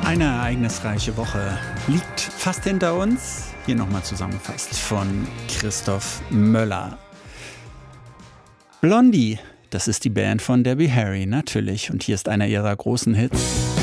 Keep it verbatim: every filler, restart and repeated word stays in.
Eine ereignisreiche Woche liegt fast hinter uns. Hier nochmal zusammengefasst von Christoph Möller. Blondie, das ist die Band von Debbie Harry, natürlich. Und hier ist einer ihrer großen Hits.